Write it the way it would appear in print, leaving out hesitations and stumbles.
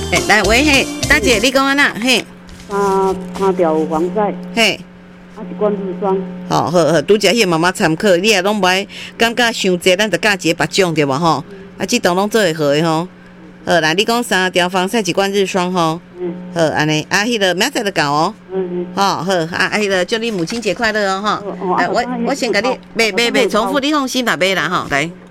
来喂嘿，大姐你讲安那嘿？ 三条有防晒， 嘿。 一罐日霜。 好，拄则迄个妈妈参考，你也拢袂感觉伤济，咱就教一个别种对无吼？即栋拢做会好诶吼。好啦，你讲3条防晒，1罐日霜吼。好，安尼迄个明仔载就到哦。好，迄个祝你母亲节快乐哦吼。我先甲你，别重复，你放心吧，别啦吼，来。